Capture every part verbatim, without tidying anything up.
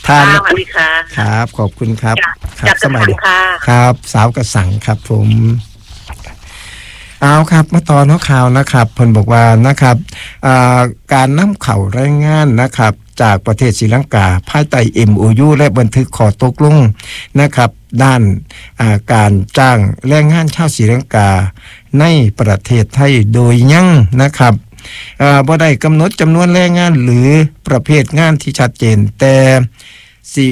ทานสวัสดีค่ะครับขอบคุณครับครับสมัยค่ะครับสาวกระสังครับผมเอาครับมาต่อเนาะข่าวนะครับเพิ่นบอกว่านะครับการนำเข้าแรงงานนะครับจากประเทศศรีลังกาภายใต้ เอ็ม โอ ยู และบันทึกข้อตกลงนะครับด้านการจ้างแรงงานชาวศรีลังกาในประเทศไทยโดยยังนะครับบ่ได้กำหนดจำนวนแรงงานหรือประเภทงานที่ชัดเจนแต่สิ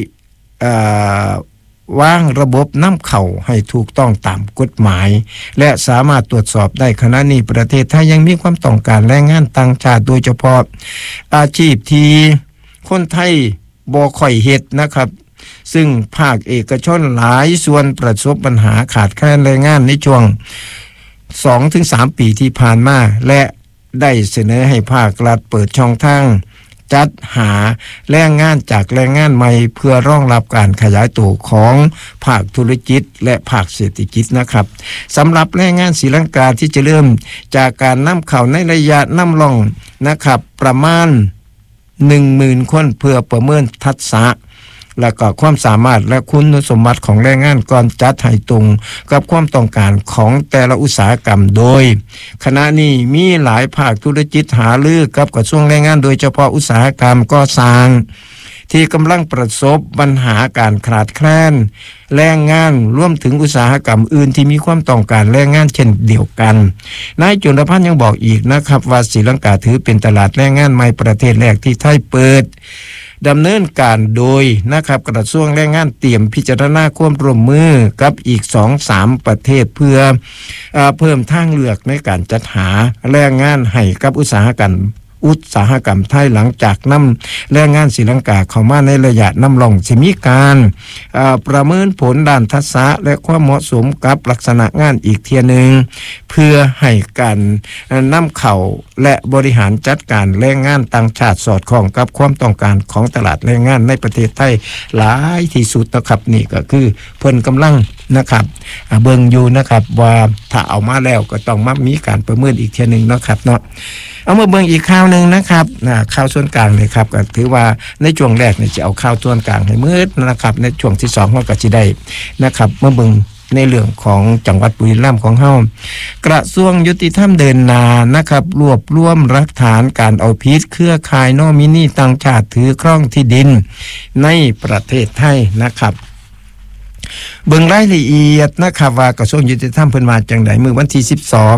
วางระบบนำเข้าให้ถูกต้องตามกฎหมายและสามารถตรวจสอบได้ขณะนี้ประเทศไทยยังมีความต้องการแรงงานต่างชาติโดยเฉพาะอาชีพที่คนไทยบ่ค่อยเฮ็ดนะครับซึ่งภาคเอกชนหลายส่วนประสบปัญหาขาดแคลนแรงงานในช่วง สองถึงสาม ปีที่ผ่านมาและได้เสนอให้ภาครัฐเปิดช่องทางจัดหาแรงงานจากแรงงานใหม่เพื่อรองรับการขยายตัวของภาคธุรกิจและภาคเศรษฐกิจนะครับสำหรับแรงงานศรีลังกาที่จะเริ่มจากการนำเข้าในระยะนำร่องนะครับประมาณ หนึ่งหมื่น คนเพื่อประเมินทักษะและก็ความสามารถและคุณสมบัติของแรงงานก่อนจัดให้ตรงกับความต้องการของแต่ละอุตสาหกรรมโดยขณะนี้มีหลายภาคธุรกิจหารือกับกระทรวงแรงงานโดยเฉพาะอุตสาหกรรมก่อสร้างที่กำลังประสบปัญหาการขาดแคลนแรงงานรวมถึงอุตสาหกรรมอื่นที่มีความต้องการแรงงานเช่นเดียวกันนายจุลพันธ์ยังบอกอีกนะครับว่าศรีลังกาถือเป็นตลาดแรงงานใหม่ประเทศแรกที่ไทยเปิดดำเนินการโดยนะครับกระทรวงแรงงานเตรียมพิจารณาความร่วมมือกับอีก สองถึงสาม ประเทศเพื่อเอ่อเพิ่มทางเลือกในการจัดหาแรงงานให้กับอุตสาหกรรมอุตสาหกรรมไทยหลังจากนำแรงงานศรีลังกาเข้ามาในระยะนำร่องสิมีการประเมินผลด้านทักษะและความเหมาะสมกับลักษณะงานอีกเทียหนึ่งเพื่อให้การนำเข้าและบริหารจัดการแรงงานต่างชาติสอดคล้องกับความต้องการของตลาดแรงงานในประเทศไทยหลายที่สุดนะครับนี่ก็คือเพิ่นกำลังนะครับเบิ่งอยู่นะครับว่าถ้าเอามาแล้วก็ต้องมามีการประเมินอีกเทียหนึ่งนะครับเนาะเอามาเบิ่งอีกข่าวนึงนะครับนะข่าวส่วนกลางเลยครับก็ถือว่าในช่วงแรกเนี่ยจะเอาข่าวส่วนกลางให้มืดนะครับในช่วงที่สองเราก็สิได้นะครับมาเบิ่งในเรื่องของจังหวัดบุรีรัมย์ของเฮากระทรวงยุติธรรมเดินหน้านะครับรวบรวมหลักฐานการเอาผิดเครือข่ายนอมินีต่างชาติถือครองที่ดินในประเทศไทยนะครับเบิ่งรายละเอียดนะครับว่ากระทรวงยุติธรรมเพิ่นว่าจังได๋มื้อวันที่สิบสอง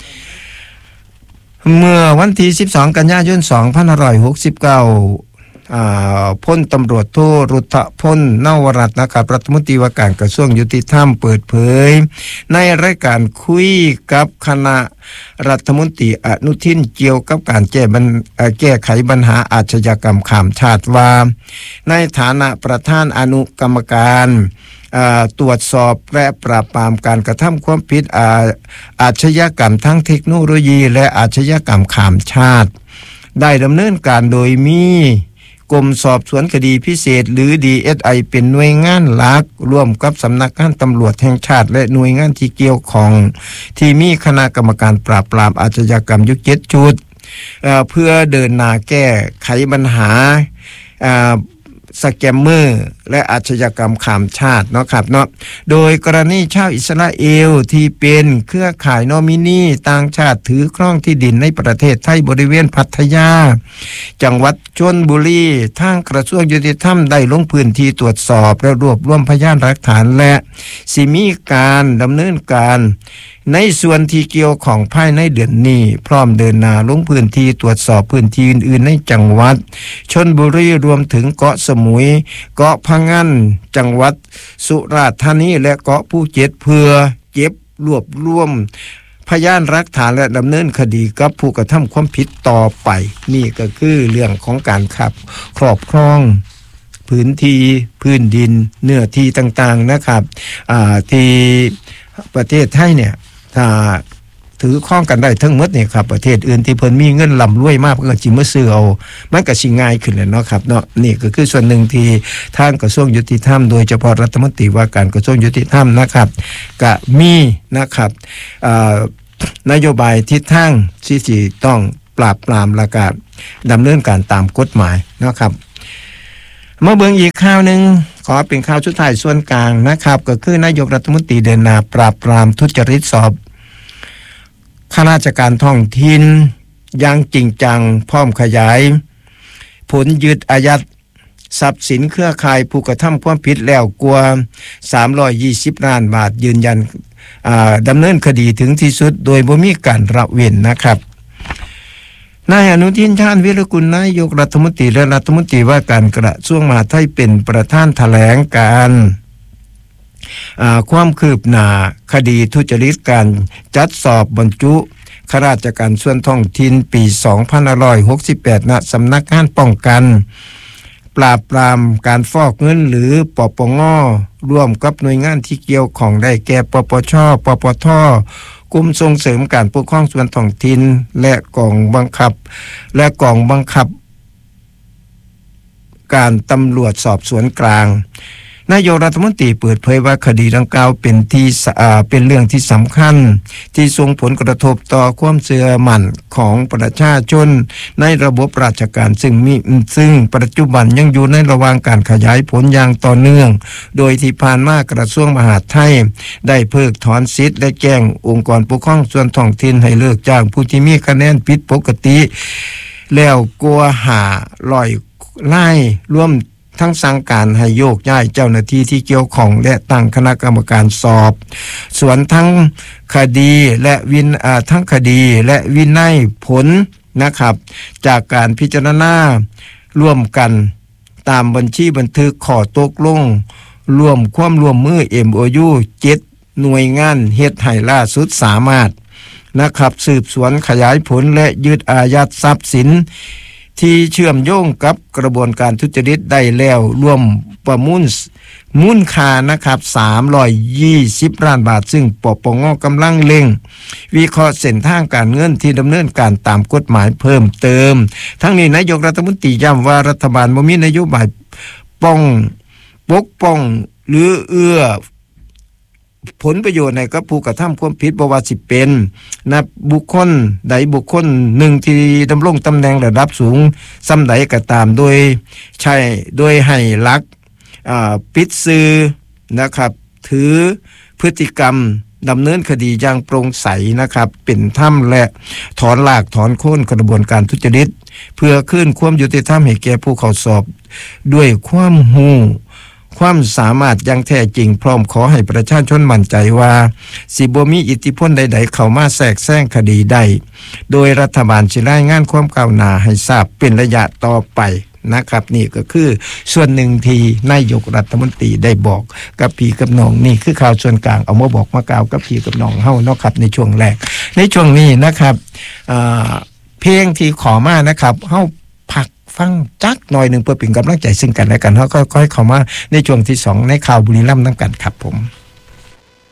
เมื่อวันที่สิบสองกันยายนสองพันห้าร้อยหกสิบเก้าอ่าพลตำรวจโทรุทธพลนวรัตน์นะครับรัฐมนตรีว่าการกระทรวงยุติธรรมเปิดเผยในรายการคุยกับคณะรัฐมนตรีอนุทินเกี่ยวกับการแก้บัญแก้ไขปัญหาอาชญากรรมข้ามชาติว่าในฐานะประธานอนุกรรมการตรวจสอบและปราบปรามการกระทำความผิดอาอาชญากรรมทั้งเทคโนโลยีและอาชญากรรมข้ามชาติได้ดำเนินการโดยมีกรมสอบสวนคดีพิเศษหรือ ดี เอส ไอ เป็นหน่วยงานหลักร่วมกับสำนักงานตำรวจแห่งชาติและหน่วยงานที่เกี่ยวข้องที่มีคณะกรรมการปราบปรามอาชญากรรมอยู่เจ็ดชุดเอ่อเพื่อเดินหน้าแก้ไขปัญหาอ่าสแกมเมอร์และอาชญากรรมข้ามชาติเนาะครับเนาะโดยกรณีชาวอิสราเอลที่เป็นเครือข่ายนอมินีต่างชาติถือครองที่ดินในประเทศไทยบริเวณพัทยาจังหวัดชลบุรีทางกระทรวงยุติธรรมได้ลงพื้นที่ตรวจสอบและรวบรวมพยานหลักฐานและสิมีการดำเนินการในส่วนที่เกี่ยวของภายในเดือนนี้พร้อมเดินหน้าลงพื้นที่ตรวจสอบพื้นที่อื่นๆในจังหวัดชลบุรีรวมถึงเกาะสมุยเกาะพะงันจังหวัดสุราษฎร์ธานีและเกาะภูเก็ตเพื่อเก็บรวบรวมพยานหลักฐานและดำเนินคดีกับผู้กระทำความผิดต่อไปนี่ก็คือเรื่องของการขับครอบครองพื้นที่พื้นดินเนื้อที่ต่างๆนะครับอ่าที่ประเทศไทยเนี่ยถ้าถือข้องกันได้ทั้งหมดเนี่ยครับประเทศอื่นที่เพิ่นมีเงินร่ำรวยมากเพิ่นก็สิมาซื้อเอามันก็สิง่ายขึ้นแหละเนาะครับเนาะนี่ก็คือส่วนหนึ่งที่ทางกระทรวงยุติธรรมโดยเฉพาะรัฐมนตรีว่าการกระทรวงยุติธรรมนะครับก็มีนะครับอ่านโยบายทิศทางที่สิต้องปราบปรามและก็ดำเนินการตามกฎหมายนะครับมาเบิ่งอีกข่าวหนึ่งขอเป็นข่าวสุดท้ายส่วนกลางนะครับก็คือนายกรัฐมนตรีเดินหน้าปราบปรามทุจริตสอบข้าราชการท้องถิ่นอย่างจริงจังพร้อมขยายผลยึดอายัดทรัพย์สินเครือข่ายผู้กระทำความผิดแล้วกว่าสามร้อยยี่สิบล้านบาทยืนยันดำเนินคดีถึงที่สุดโดยบ่มีการละเว้นนะครับนายอนุทินชาญวิรากุลนายกรัฐมนตรีและรัฐมนตรีว่าการกระทรวงมหาดไทยเป็นประธานแถลงการความคืบหน้าคดีทุจริตการจัดสอบบรรจุข้าราชการส่วนท้องถิ่นปีสองพันห้าร้อยหกสิบแปดณสำนักงานป้องกันปราบปรามการฟอกเงินหรือปปงร่วมกับหน่วยงานที่เกี่ยวข้องได้แก่ปปชปปทกรมส่งเสริมการปกครองส่วนท้องถิ่นและกองบังคับและกองบังคับการตำรวจสอบสวนกลางนายกรัฐมนตรีเปิดเผยว่าคดีดังกล่าวเป็นที่เป็นเรื่องที่สำคัญที่ส่งผลกระทบต่อความเชื่อมั่นของประชาชนในระบบราชการซึ่งมีซึ่งปัจจุบันยังอยู่ในระหว่างการขยายผลอย่างต่อเนื่องโดยที่ผ่านมากระทรวงมหาดไทยได้เพิกถอนสิทธิ์และแจ้งองค์กรปกครองส่วนท้องถิ่นให้เลิกจ้างผู้ที่มีคะแนนผิดปกติแล้วกว่าห้าร้อยไร่ร่วมทั้งสั่งการให้โยกย้ายเจ้าหน้าที่ที่เกี่ยวข้องและตั้งคณะกรรมการสอบส่วนทั้งคดีและวินทั้งคดีและวินัยผลนะครับจากการพิจารณาร่วมกันตามบัญชีบันทึกข้อตกลงร่วมความร่วมมือ เอ็ม โอ ยู เจ็ดหน่วยงานเฮ็ดให้ล่าสุดสามารถนะครับสืบสวนขยายผลและยึดอายัดทรัพย์สินที่เชื่อมโยงกับกระบวนการทุจริตได้แล้วรวมประมูลมูลค่านะครับสามร้อยยี่สิบล้านบาทซึ่งปปงกำลังเร่งวิเคราะห์เส้นทางการเงินที่ดำเนินการตามกฎหมายเพิ่มเติมทั้งนี้นายกรัฐมนตรีย้ำว่ารัฐบาลบ่มีนโยบายป้องปกป้องหรือเอื้อผลประโยชน์ในกับผู้กระทำความผิดบ่ว่าสิเป็นนะบุคคลใดบุคคลหนึ่งที่ดำรงตำแหน่งระดับสูงซ้ำใดก็ตามโดยใช้โดยให้ลักปิดซื่อนะครับถือพฤติกรรมดำเนินคดีอย่างโปร่งใสนะครับเป็นธรรมและถอนรากถอนโค่นกระบวนการทุจริตเพื่อคืนความยุติธรรมให้แก่ผู้เข้าสอบด้วยความรู้ความสามารถอย่างแท้จริงพร้อมขอให้ประชาชนมั่นใจว่าสิบ่มีอิทธิพลใดๆเข้ามาแทรกแซงคดีใดโดยรัฐบาลสิรายงานความก้าวหน้าให้ทราบเป็นระยะต่อไปนะครับนี่ก็คือส่วนหนึ่งที่นายกรัฐมนตรีได้บอกกับพี่กับน้องนี่คือข่าวส่วนกลางเอามาบอกมากล่าวกับพี่กับน้องเฮาเนาะครับในช่วงแรกในช่วงนี้นะครับเพลงที่ขอมานะครับเฮาพักฟังจักหน่อยหนึ่งเพื่อเป็นกำลังใจซึ่งกันและกันเขาก็ค่อยเข้ามาในช่วงที่สองในข่าวบุรีรัมย์นำกันครับผม